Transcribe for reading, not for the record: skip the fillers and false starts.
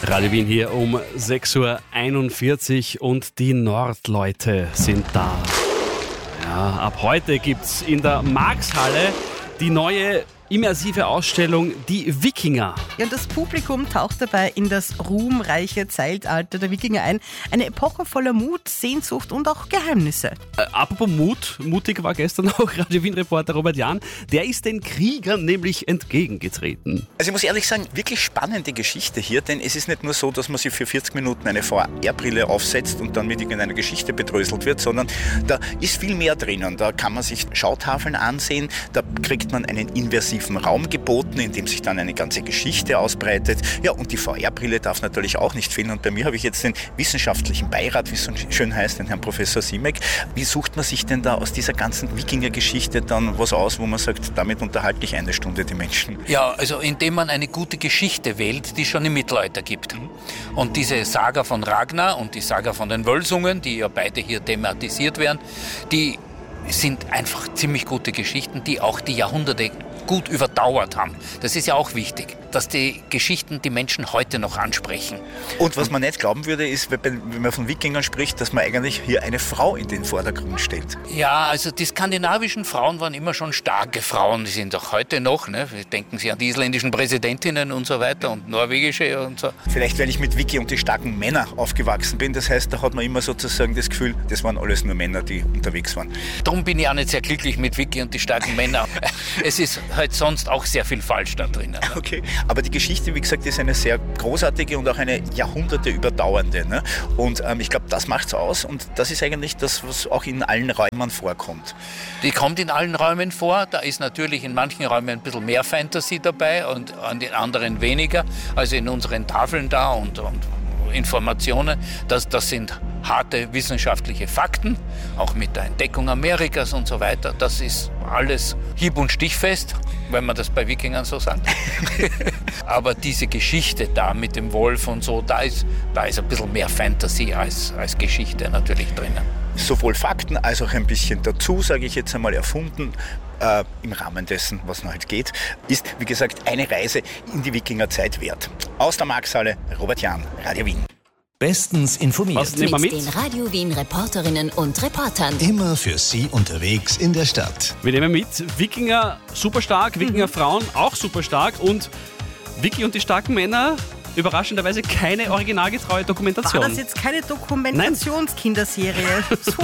Radio Wien hier um 6.41 Uhr und die Nordleute sind da. Ja, ab heute gibt's in der Marxhalle die neue immersive Ausstellung Die Wikinger. Ja, und das Publikum taucht dabei in das ruhmreiche Zeitalter der Wikinger ein. Eine Epoche voller Mut, Sehnsucht und auch Geheimnisse. Apropos Mut, mutig war gestern auch Radio Wien-Reporter Robert Jahn. Der ist den Kriegern nämlich entgegengetreten. Also ich muss ehrlich sagen, wirklich spannende Geschichte hier, denn es ist nicht nur so, dass man sich für 40 Minuten eine VR-Brille aufsetzt und dann mit irgendeiner Geschichte bedröselt wird, sondern da ist viel mehr drinnen. Da kann man sich Schautafeln ansehen, da kriegt man einen inversiven Raum geboten, in dem sich dann eine ganze Geschichte ausbreitet. Ja, und die VR-Brille darf natürlich auch nicht fehlen. Und bei mir habe ich jetzt den wissenschaftlichen Beirat, wie es so schön heißt, den Herrn Professor Simek. Wie sucht man sich denn da aus dieser ganzen Wikinger-Geschichte dann was aus, wo man sagt, damit unterhalte ich eine Stunde die Menschen? Ja, also indem man eine gute Geschichte wählt, die es schon im Mittelalter gibt. Und diese Saga von Ragnar und die Saga von den Wölsungen, die ja beide hier thematisiert werden, die sind einfach ziemlich gute Geschichten, die auch die Jahrhunderte gut überdauert haben. Das ist ja auch wichtig, dass die Geschichten die Menschen heute noch ansprechen. Und was man nicht glauben würde, ist, wenn man von Wikingern spricht, dass man eigentlich hier eine Frau in den Vordergrund stellt. Ja, also die skandinavischen Frauen waren immer schon starke Frauen. Die sind auch heute noch. Ne? Denken Sie an die isländischen Präsidentinnen und so weiter und norwegische und so. Vielleicht, weil ich mit Wiki und die starken Männer aufgewachsen bin. Das heißt, da hat man immer sozusagen das Gefühl, das waren alles nur Männer, die unterwegs waren. Darum bin ich auch nicht sehr glücklich mit Wiki und die starken Männer. Es ist halt sonst auch sehr viel falsch da drinnen. Ne? Okay, aber die Geschichte, wie gesagt, ist eine sehr großartige und auch eine Jahrhunderte überdauernde. Ne? Und ich glaube, das macht's aus und das ist eigentlich das, was auch in allen Räumen vorkommt. Die kommt in allen Räumen vor. Da ist natürlich in manchen Räumen ein bisschen mehr Fantasy dabei und an den anderen weniger. Also in unseren Tafeln da und Informationen. Das sind harte wissenschaftliche Fakten, auch mit der Entdeckung Amerikas und so weiter. Das ist alles hieb- und stichfest, wenn man das bei Wikingern so sagt. Aber diese Geschichte da mit dem Wolf und so, da ist ein bisschen mehr Fantasy als Geschichte natürlich drinnen. Sowohl Fakten als auch ein bisschen dazu, sage ich jetzt einmal, erfunden. Im Rahmen dessen, was noch halt geht, ist, wie gesagt, eine Reise in die Wikingerzeit wert. Aus der Marxhalle, Robert Jahn, Radio Wien. Bestens informiert. Was nehmen wir Mit mit? den Radio Wien Reporterinnen und Reportern. Immer für Sie unterwegs in der Stadt. Wir nehmen mit, Wikinger super stark, Wikinger Frauen auch super stark und Wiki und die starken Männer, überraschenderweise keine originalgetreue Dokumentation. War das jetzt keine Dokumentationskinderserie? So